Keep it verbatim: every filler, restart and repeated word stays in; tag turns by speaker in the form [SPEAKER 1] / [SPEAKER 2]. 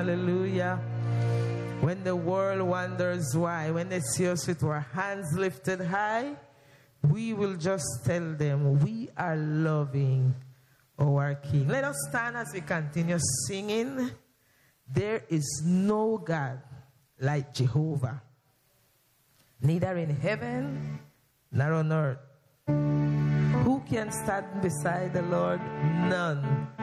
[SPEAKER 1] Hallelujah. When the world wonders why, when they see us with our hands lifted high, we will just tell them we are loving our King. Let us stand as we continue singing. There is no God like Jehovah, neither in heaven nor on earth. Who can stand beside the Lord? None.